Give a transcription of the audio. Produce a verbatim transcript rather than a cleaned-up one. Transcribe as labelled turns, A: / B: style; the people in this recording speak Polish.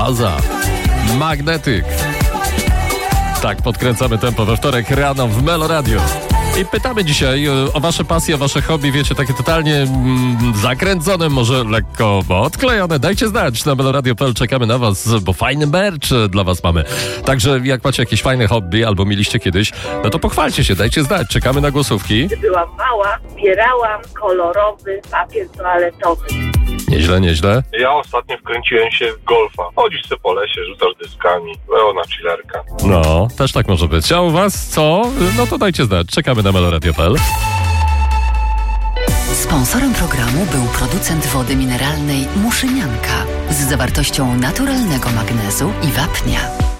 A: Baza, Magnetyk. Tak, podkręcamy tempo we wtorek rano w Melo Radio. I pytamy dzisiaj o wasze pasje, o wasze hobby, wiecie, takie totalnie mm, zakręcone, może lekko odklejone. Dajcie znać na meloradio kropka p l, czekamy na was, bo fajny merch dla was mamy. Także jak macie jakieś fajne hobby, albo mieliście kiedyś, no to pochwalcie się, dajcie znać, czekamy na głosówki.
B: Byłam mała, zbierałam kolorowy papier toaletowy.
A: Nieźle, nieźle.
C: Ja ostatnio wkręciłem się w golfa. Chodzisz sobie po lesie, rzucasz dyskami, pełna chillerka.
A: No, też tak może być. A u was co? No to dajcie znać, czekamy na meloradio kropka p l.
D: Sponsorem programu był producent wody mineralnej Muszynianka z zawartością naturalnego magnezu i wapnia.